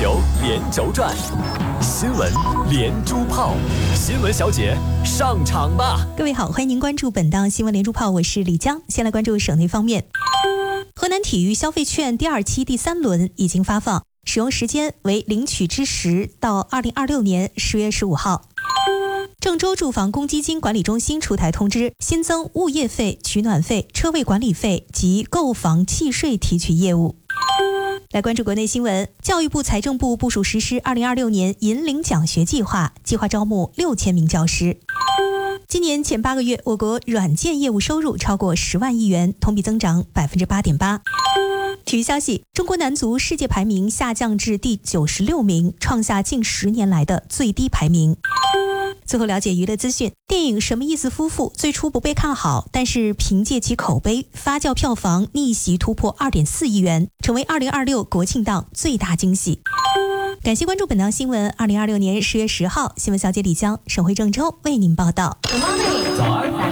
球连轴转，新闻连珠炮，新闻小姐上场吧！ 各位好，欢迎您关注本档新闻连珠炮，我是李江。先来关注省内方面，河南体育消费券第2期第3轮已经发放，使用时间为领取之时到2026年10月15号。郑州住房公积金管理中心出台通知，新增物业费、取暖费、车位管理费及购房契税提取业务。来关注国内新闻，教育部、财政部部署实施2026年银领奖学计划，计划招募6000名教师。今年前8个月，我国软件业务收入超过10万亿元，同比增长8.8%。体育消息，中国男足世界排名下降至第96名，创下近10年来的最低排名。最后了解娱乐资讯，电影《什么意思夫妇》最初不被看好，但是凭借其口碑发酵，票房逆袭突破2.4亿元，成为2026国庆档最大惊喜。感谢关注本档新闻。2026年10月10号，新闻小姐李江，省会郑州为您报道。 早安